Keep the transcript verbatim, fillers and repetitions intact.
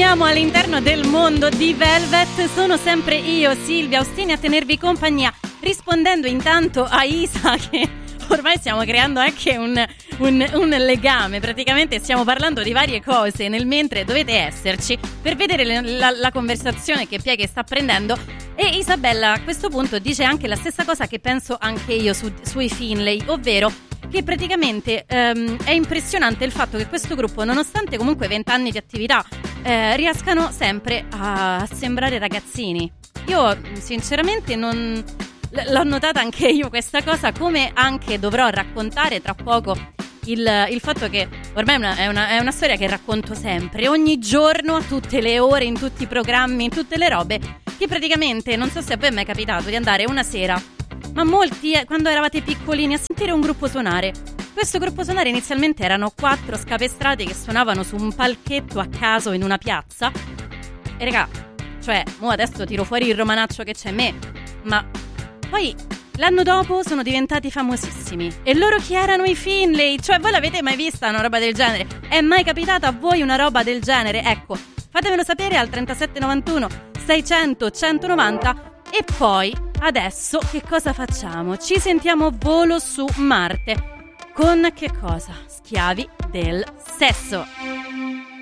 torniamo all'interno del mondo di Velvet. Sono sempre io, Silvia Austini, a tenervi compagnia, rispondendo intanto a Isa, che ormai stiamo creando anche un, un, un legame. Praticamente stiamo parlando di varie cose, nel mentre dovete esserci per vedere le, la, la conversazione che Pieghe sta prendendo. E Isabella a questo punto dice anche la stessa cosa che penso anche io su, sui Finlay, ovvero che praticamente ehm, è impressionante il fatto che questo gruppo, nonostante comunque vent'anni di attività, eh, riescano sempre a sembrare ragazzini. Io sinceramente non l- l'ho notata anche io questa cosa, come anche dovrò raccontare tra poco il, il fatto che ormai è una, è, una, è una storia che racconto sempre, ogni giorno, a tutte le ore, in tutti i programmi, in tutte le robe, che praticamente, non so se a voi è mai capitato di andare una sera, ma molti, eh, quando eravate piccolini, a sentire un gruppo suonare. Questo gruppo suonare inizialmente erano quattro scapestrati che suonavano su un palchetto a caso in una piazza. E raga, cioè, mo adesso tiro fuori il romanaccio che c'è me, ma poi l'anno dopo sono diventati famosissimi. E loro chi erano? I Finlay. Cioè, voi l'avete mai vista una roba del genere? È mai capitata a voi una roba del genere? Ecco, fatemelo sapere al trentasette novantuno seicento centonovanta. E poi, adesso, che cosa facciamo? Ci sentiamo Volo su Marte. Con che cosa? Schiavi del sesso.